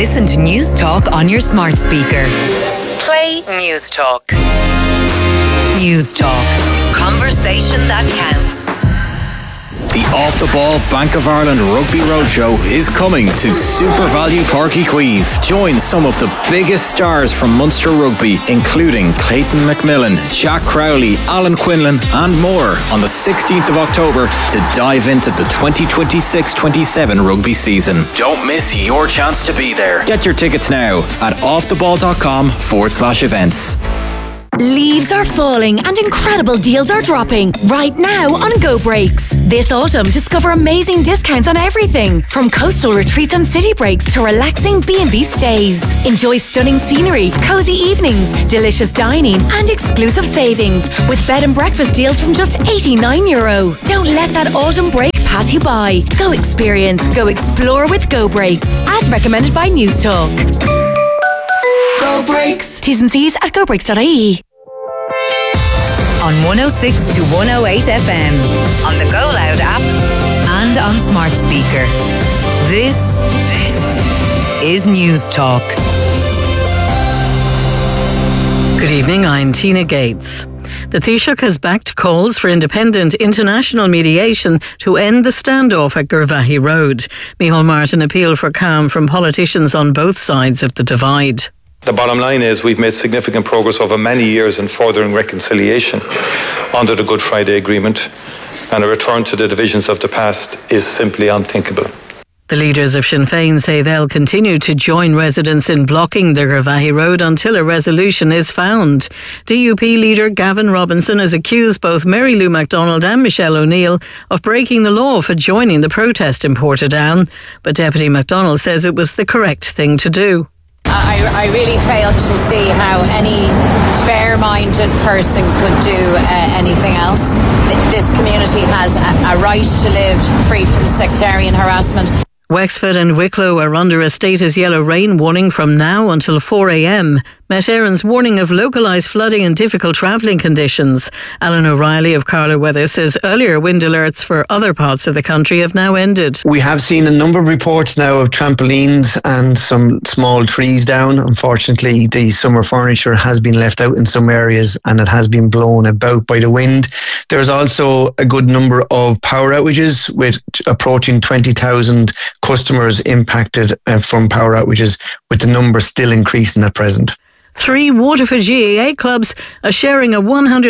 Listen to News Talk on your smart speaker. Play News Talk. News Talk. Conversation that counts. The Off the Ball Bank of Ireland Rugby Roadshow is coming to Super Value Páirc Uí Chaoimh. Join some of the biggest stars from Munster Rugby, including Clayton McMillan, Jack Crowley, Alan Quinlan and more on the 16th of October to dive into the 2026-27 rugby season. Don't miss your chance to be there. Get your tickets now at offtheball.com/events. Leaves are falling and incredible deals are dropping right now on Go Breaks. This autumn, discover amazing discounts on everything from coastal retreats and city breaks to relaxing B&B stays. Enjoy stunning scenery, cozy evenings, delicious dining and exclusive savings with bed and breakfast deals from just €89. Don't let that autumn break pass you by. Go experience, go explore with Go Breaks. As recommended by News Talk. Go Breaks. T's and C's at gobreaks.ie. On 106 to 108 FM, on the Go Loud app and on smart speaker. This is News Talk. Good evening, I'm Tina Gates. The Taoiseach has backed calls for independent international mediation to end the standoff at Gervahi Road. Micheál Martin appealed for calm from politicians on both sides of the divide. The bottom line is we've made significant progress over many years in furthering reconciliation under the Good Friday Agreement, and a return to the divisions of the past is simply unthinkable. The leaders of Sinn Féin say they'll continue to join residents in blocking the Gervahi Road until a resolution is found. DUP leader Gavin Robinson has accused both Mary Lou MacDonald and Michelle O'Neill of breaking the law for joining the protest in Portadown, but Deputy MacDonald says it was the correct thing to do. I really fail to see how any fair-minded person could do anything else. This community has a right to live free from sectarian harassment. Wexford and Wicklow are under a status yellow rain warning from now until 4 a.m. Met Éireann's warning of localised flooding and difficult travelling conditions. Alan O'Reilly of Carlow Weather says earlier wind alerts for other parts of the country have now ended. We have seen a number of reports now of trampolines and some small trees down. Unfortunately, the summer furniture has been left out in some areas and it has been blown about by the wind. There's also a good number of power outages, with approaching 20,000 customers impacted from power outages, with the number still increasing at present. 3 Waterford GAA clubs are sharing a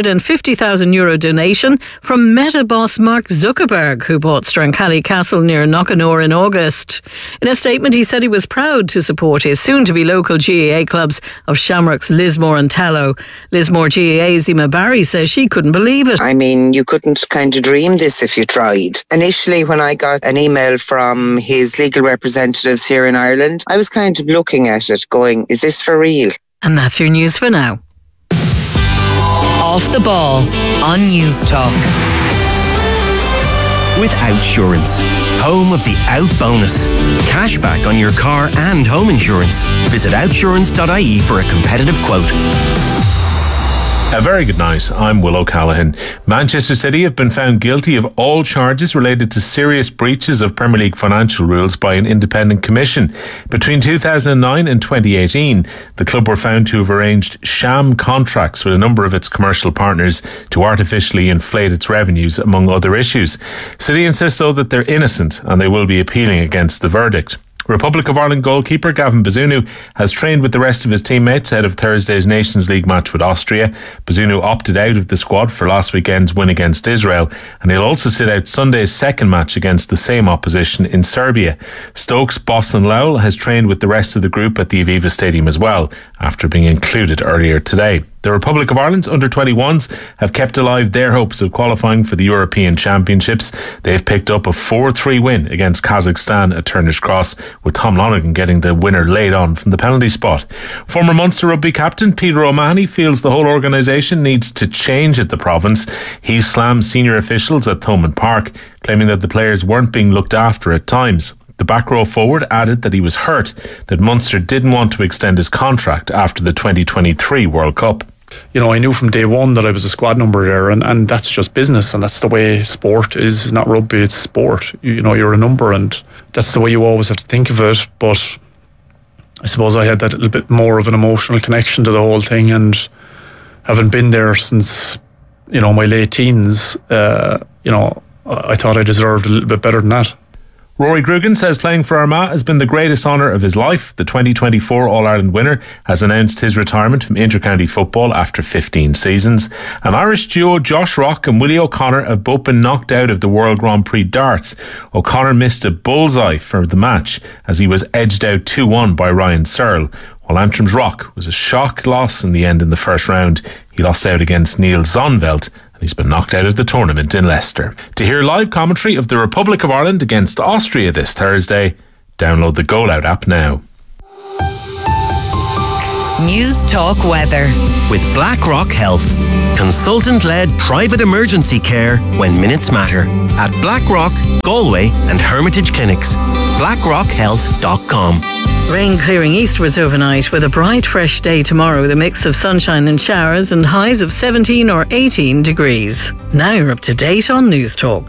€150,000 donation from Meta boss Mark Zuckerberg, who bought Strancally Castle near Knockanore in August. In a statement, he said he was proud to support his soon-to-be local GAA clubs of Shamrocks, Lismore and Tallow. Lismore GAA's Emma Barry says she couldn't believe it. I mean, you couldn't kind of dream this if you tried. Initially, when I got an email from his legal representatives here in Ireland, I was kind of looking at it going, is this for real? And that's your news for now. Off the Ball on News Talk. With Outsurance, home of the Out bonus. Cashback on your car and home insurance. Visit outsurance.ie for a competitive quote. A very good night. I'm Will O'Callaghan. Manchester City have been found guilty of all charges related to serious breaches of Premier League financial rules by an independent commission. Between 2009 and 2018, the club were found to have arranged sham contracts with a number of its commercial partners to artificially inflate its revenues, among other issues. City insist, though, that they're innocent and they will be appealing against the verdict. Republic of Ireland goalkeeper Gavin Bazunu has trained with the rest of his teammates ahead of Thursday's Nations League match with Austria. Bazunu opted out of the squad for last weekend's win against Israel, and he'll also sit out Sunday's second match against the same opposition in Serbia. Stokes' Boston Lowell has trained with the rest of the group at the Aviva Stadium as well, after being included earlier today. The Republic of Ireland's under-21s have kept alive their hopes of qualifying for the European Championships. They've picked up a 4-3 win against Kazakhstan at Turner's Cross, with Tom Lonergan getting the winner laid on from the penalty spot. Former Munster rugby captain Peter O'Mahony feels the whole organisation needs to change at the province. He slammed senior officials at Thomond Park, claiming that the players weren't being looked after at times. The back row forward added that he was hurt that Munster didn't want to extend his contract after the 2023 World Cup. You know, I knew from day one that I was a squad number there, and that's just business, and that's the way sport is. It's not rugby, it's sport. You know, you're a number, and that's the way you always have to think of it. But I suppose I had that little bit more of an emotional connection to the whole thing, and having been there since, my late teens, I thought I deserved a little bit better than that. Rory Grugan says playing for Armagh has been the greatest honour of his life. The 2024 All-Ireland winner has announced his retirement from inter-county football after 15 seasons. An Irish duo, Josh Rock and Willie O'Connor, have both been knocked out of the World Grand Prix darts. O'Connor missed a bullseye for the match as he was edged out 2-1 by Ryan Searle, while Antrim's Rock was a shock loss in the end in the first round. He lost out against Neil Zonveld, and he's been knocked out of the tournament in Leicester. To hear live commentary of the Republic of Ireland against Austria this Thursday, download the Go Loud app now. News Talk Weather. With BlackRock Health. Consultant-led private emergency care when minutes matter. At BlackRock, Galway and Hermitage Clinics. BlackRockHealth.com. Rain clearing eastwards overnight with a bright, fresh day tomorrow with a mix of sunshine and showers and highs of 17 or 18 degrees. Now you're up to date on News Talk.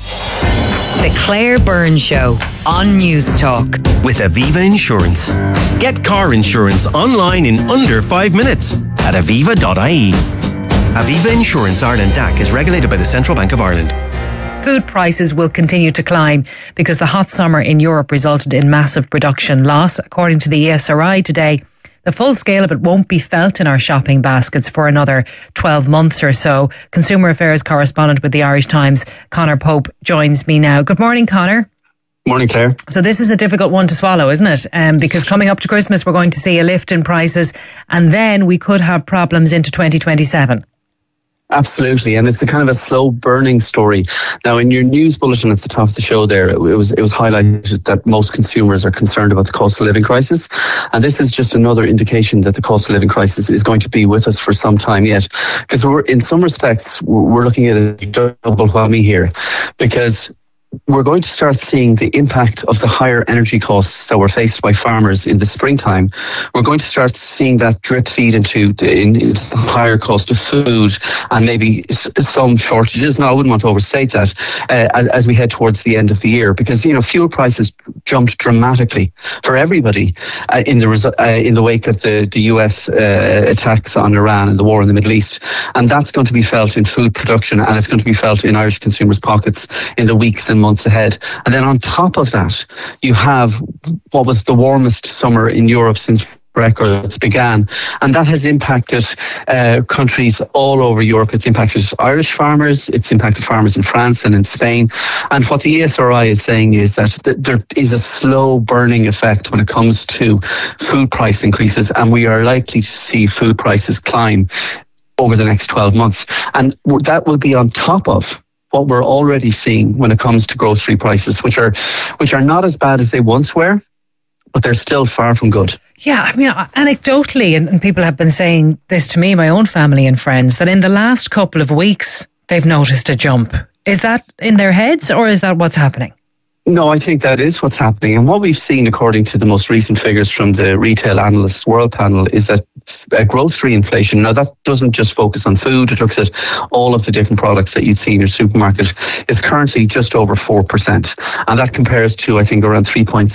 The Claire Byrne Show on News Talk. With Aviva Insurance. Get car insurance online in under 5 minutes at aviva.ie. Aviva Insurance Ireland DAC is regulated by the Central Bank of Ireland. Food prices will continue to climb because the hot summer in Europe resulted in massive production loss. According to the ESRI today, the full scale of it won't be felt in our shopping baskets for another 12 months or so. Consumer Affairs correspondent with the Irish Times, Conor Pope, joins me now. Good morning, Conor. Morning, Claire. So this is a difficult one to swallow, isn't it? Because coming up to Christmas, we're going to see a lift in prices, and then we could have problems into 2027. Absolutely, and it's a kind of a slow burning story. Now, in your news bulletin at the top of the show there, it was highlighted that most consumers are concerned about the cost of living crisis, and this is just another indication that the cost of living crisis is going to be with us for some time yet. Because in some respects, we're looking at a double whammy here, because we're going to start seeing the impact of the higher energy costs that were faced by farmers in the springtime. We're going to start seeing that drip feed into the higher cost of food and maybe some shortages. Now, I wouldn't want to overstate that as we head towards the end of the year, because fuel prices jumped dramatically for everybody in the wake of the US attacks on Iran and the war in the Middle East, and that's going to be felt in food production, and it's going to be felt in Irish consumers' pockets in the weeks and months ahead. And then on top of that, you have what was the warmest summer in Europe since records began, and that has impacted countries all over Europe. It's impacted Irish farmers, it's impacted farmers in France and in Spain, and what the ESRI is saying is that there is a slow burning effect when it comes to food price increases, and we are likely to see food prices climb over the next 12 months, and that will be on top of what we're already seeing when it comes to grocery prices, which are not as bad as they once were, but they're still far from good. Yeah, I mean, anecdotally, and people have been saying this to me, my own family and friends, that in the last couple of weeks, they've noticed a jump. Is that in their heads, or is that what's happening? No, I think that is what's happening. And what we've seen, according to the most recent figures from the Retail Analysts World Panel, is that grocery inflation, now that doesn't just focus on food, it looks at all of the different products that you'd see in your supermarket, is currently just over 4%. And that compares to, I think, around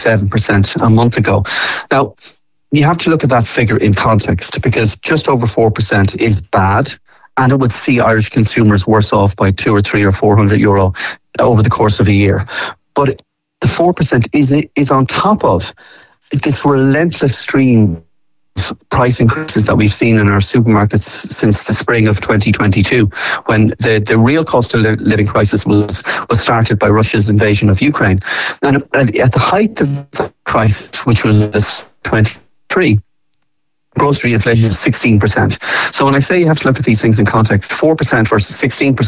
3.7% a month ago. Now, you have to look at that figure in context, because just over 4% is bad, and it would see Irish consumers worse off by 2 or 3 or 400 euro over the course of a year. But the 4% is on top of this relentless stream of price increases that we've seen in our supermarkets since the spring of 2022, when the real cost of living crisis was started by Russia's invasion of Ukraine. And at the height of the crisis, which was 2023, grocery inflation is 16%. So when I say you have to look at these things in context, 4% versus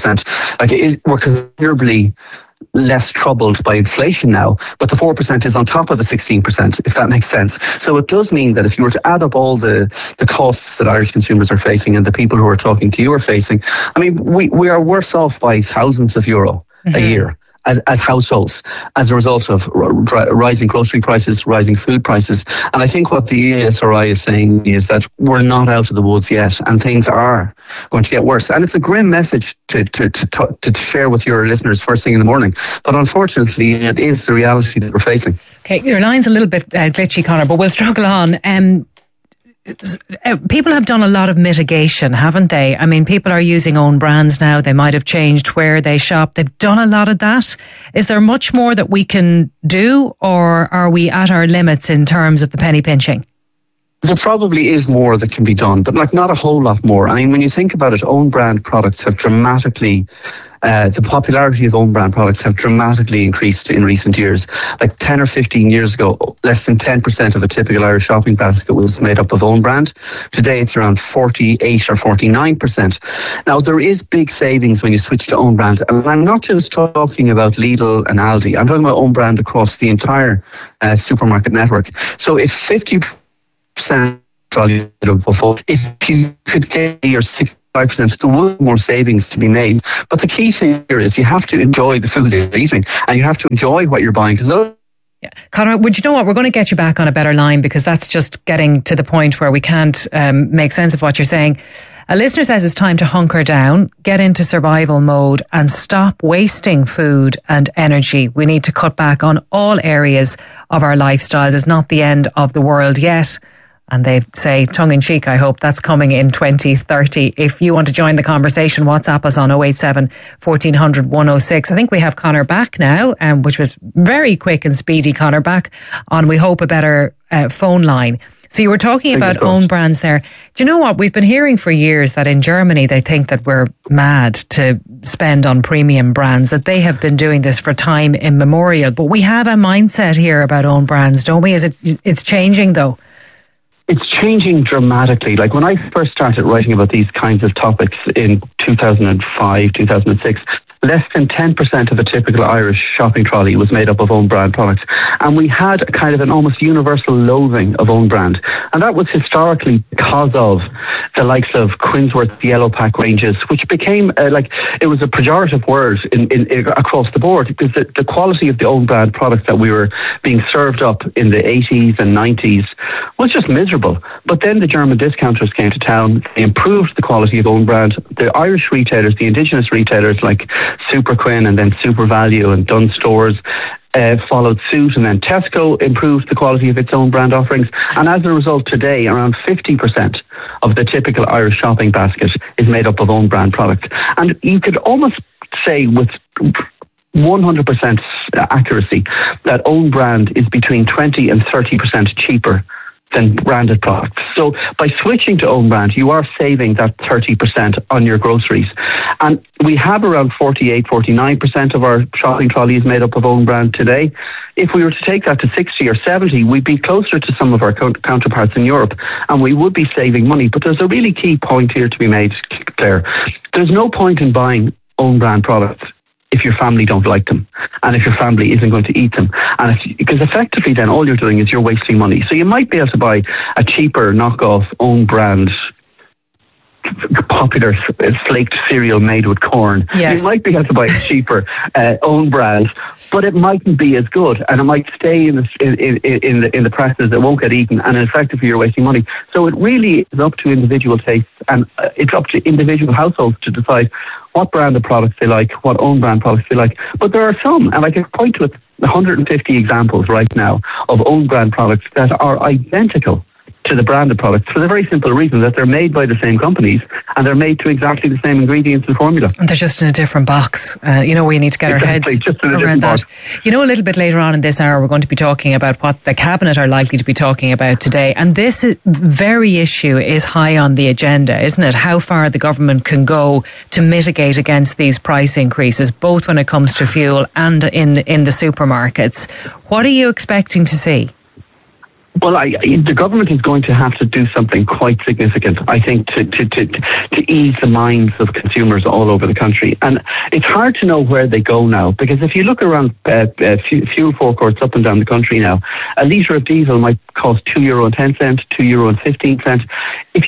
16%, we're considerably less troubled by inflation now, but the 4% is on top of the 16%, if that makes sense. So it does mean that if you were to add up all the costs that Irish consumers are facing and the people who are talking to you are facing, I mean, we are worse off by thousands of euro a year. as households as a result of rising grocery prices, rising food prices. And I think what the ESRI is saying is that we're not out of the woods yet, and things are going to get worse. And it's a grim message to share with your listeners first thing in the morning. But unfortunately, it is the reality that we're facing. Okay, your line's a little bit glitchy, Conor, but we'll struggle on. People have done a lot of mitigation, haven't they? I mean, people are using own brands now. They might have changed where they shop. They've done a lot of that. Is there much more that we can do, or are we at our limits in terms of the penny pinching? There probably is more that can be done, but not a whole lot more. I mean, when you think about it, own brand products have dramatically, the popularity of own brand products have dramatically increased in recent years. Like 10 or 15 years ago, less than 10% of a typical Irish shopping basket was made up of own brand. Today, it's around 48 or 49%. Now, there is big savings when you switch to own brand. And I'm not just talking about Lidl and Aldi. I'm talking about own brand across the entire supermarket network. So if 50% if you could get your 65%, there would be more savings to be made. But the key thing here is you have to enjoy the food you're eating, and you have to enjoy what you're buying. Yeah. Conor, would you know what? We're going to get you back on a better line, because that's just getting to the point where we can't make sense of what you're saying. A listener says it's time to hunker down, get into survival mode, and stop wasting food and energy. We need to cut back on all areas of our lifestyles. It's not the end of the world yet. And they say, tongue-in-cheek, I hope, that's coming in 2030. If you want to join the conversation, WhatsApp us on 087 1400 106. I think we have Conor back now, which was very quick and speedy. Conor back on, we hope, a better phone line. So you were talking about own brands there. Do you know what? We've been hearing for years that in Germany they think that we're mad to spend on premium brands, that they have been doing this for time immemorial. But we have a mindset here about own brands, don't we? It's changing though. It's changing dramatically. Like when I first started writing about these kinds of topics in 2005, 2006, less than 10% of a typical Irish shopping trolley was made up of own brand products. And we had a kind of an almost universal loathing of own brand. And that was historically because of the likes of Quinsworth's Yellow Pack ranges, which became it was a pejorative word in across the board, because the quality of the own brand products that we were being served up in the 80s and 90s was just miserable. But then the German discounters came to town. They improved the quality of own brand. The Irish retailers, the indigenous retailers like Super Quinn and then Super Value and Dunnes Stores followed suit, and then Tesco improved the quality of its own brand offerings. And as a result, today around 50% of the typical Irish shopping basket is made up of own brand products. And you could almost say with 100% accuracy that own brand is between 20 and 30% cheaper than branded products. So by switching to own brand, you are saving that 30% on your groceries. And we have around 48, 49% of our shopping trolleys made up of own brand today. If we were to take that to 60 or 70, we'd be closer to some of our counterparts in Europe, and we would be saving money. But there's a really key point here to be made, Claire. There's no point in buying own brand products if your family don't like them, and if your family isn't going to eat them. And because effectively then all you're doing is you're wasting money. So you might be able to buy a cheaper knockoff own brand popular flaked cereal made with corn. Yes. You might be able to buy a cheaper own brand, but it mightn't be as good, and it might stay in the presses. It won't get eaten, and effectively you're wasting money. So it really is up to individual tastes, and it's up to individual households to decide what brand of products they like, what own brand products they like. But there are some, and I can point to 150 examples right now of own brand products that are identical to the branded products, for the very simple reason that they're made by the same companies and they're made to exactly the same ingredients and formula. And they're just in a different box. We need to get our heads around that. A little bit later on in this hour, we're going to be talking about what the Cabinet are likely to be talking about today. And this very issue is high on the agenda, isn't it? How far the government can go to mitigate against these price increases, both when it comes to fuel and in the supermarkets. What are you expecting to see? Well, the government is going to have to do something quite significant, I think, to ease the minds of consumers all over the country. And it's hard to know where they go now, because if you look around fuel forecourts up and down the country now, a litre of diesel might cost €2.10, €2.15. If you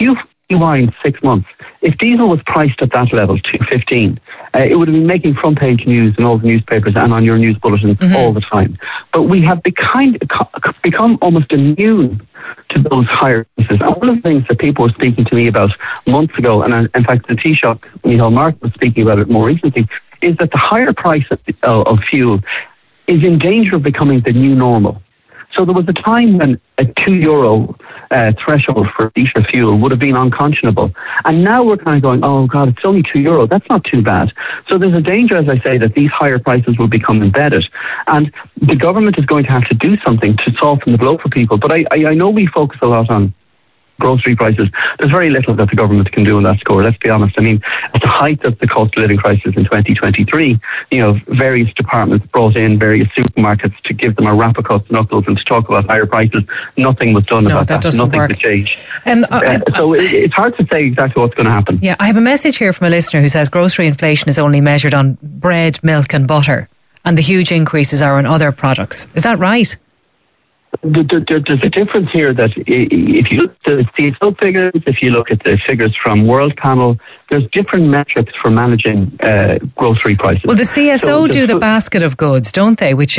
rewind 6 months, if diesel was priced at that level, $2.15, it would have been making front page news in all the newspapers and on your news bulletins all the time. But we have become almost immune to those higher prices. And one of the things that people were speaking to me about months ago, and in fact the Taoiseach, Micheál Martin, was speaking about it more recently, is that the higher price of fuel is in danger of becoming the new normal. So there was a time when a €2 threshold for litre fuel would have been unconscionable. And now we're kind of going, oh God, it's only €2. That's not too bad. So there's a danger, as I say, that these higher prices will become embedded. And the government is going to have to do something to soften the blow for people. But I know we focus a lot on grocery prices. There's very little that the government can do on that score, let's be honest. I mean, at the height of the cost of living crisis in 2023, various departments brought in various supermarkets to give them a rap across the knuckles and to talk about higher prices. Nothing was done about that. Nothing to change. So it's hard to say exactly what's going to happen. Yeah, I have a message here from a listener who says grocery inflation is only measured on bread, milk and butter, and the huge increases are on other products. Is that right? There's a difference here that if you look at the CSO figures, if you look at the figures from World Panel, there's different metrics for managing grocery prices. Well, the CSO do the basket of goods, don't they? Which